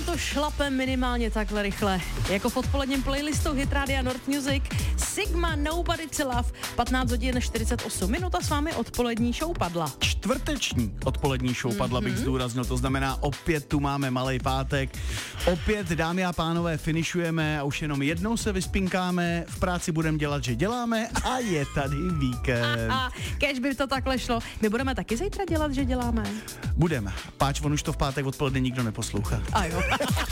to šlape minimálně takhle rychle. Jako v odpoledním playlistu Hit Rádia Nord Music Sigma Nobody to Love, 15 hodin 48 minut a s vámi odpolední show padla. Čtvrteční odpolední show padla, bych zdůraznil, to znamená opět tu máme malej pátek, opět, dámy a pánové, finišujeme a už jenom jednou se vyspinkáme, v práci budeme dělat, že děláme a je tady víkend. Kež by to takhle šlo. My budeme taky zítra dělat, že děláme. Budeme, páč on už to v pátek odpoledne nikdo neposlouchá. A jo.